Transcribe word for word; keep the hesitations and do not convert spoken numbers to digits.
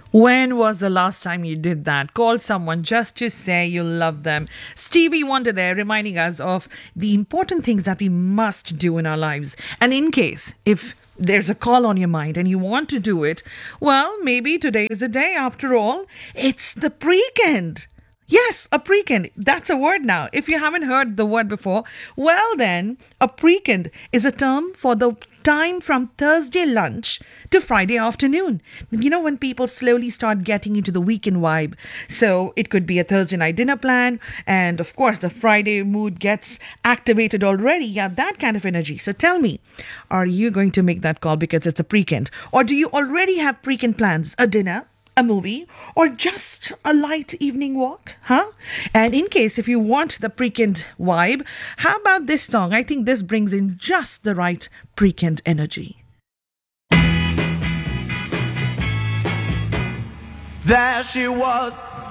When was the last time you did that? Call someone just to say you love them. Stevie Wonder there reminding us of the important things that we must do in our lives. And in case, if there's a call on your mind and you want to do it, well, maybe today is the day after all. It's the weekend. Yes, a prekend. That's a word now. If you haven't heard the word before, well then, a prekend is a term for the time from Thursday lunch to Friday afternoon. You know, when people slowly start getting into the weekend vibe. So it could be a Thursday night dinner plan. And of course, the Friday mood gets activated already. Yeah, that kind of energy. So tell me, are you going to make that call because it's a prekend? Or do you already have prekend plans? A dinner? A movie, or just a light evening walk, huh? And in case if you want the prekend vibe, how about this song? I think this brings in just the right prekend energy. There she was,